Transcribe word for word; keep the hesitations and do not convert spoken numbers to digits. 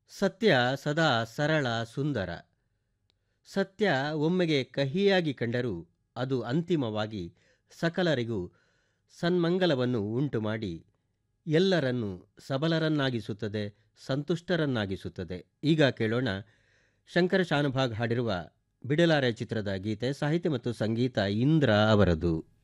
ಸತ್ಯ ಸದಾ ಸರಳ ಸುಂದರ. ಸತ್ಯ ಒಮ್ಮೆಗೆ ಕಹಿಯಾಗಿ ಕಂಡರೂ ಅದು ಅಂತಿಮವಾಗಿ ಸಕಲರಿಗೂ ಸನ್ಮಂಗಲವನ್ನು ಉಂಟುಮಾಡಿ ಎಲ್ಲರನ್ನೂ ಸಬಲರನ್ನಾಗಿಸುತ್ತದೆ, ಸಂತುಷ್ಟರನ್ನಾಗಿಸುತ್ತದೆ. ಈಗ ಕೇಳೋಣ ಶಂಕರ ಶಾನುಭಾಗ್ ಹಾಡಿರುವ ಬಿಡಲಾರೆ ಚಿತ್ರದ ಗೀತೆ. ಸಾಹಿತ್ಯ ಮತ್ತು ಸಂಗೀತ ಇಂದ್ರ ಅವರದು.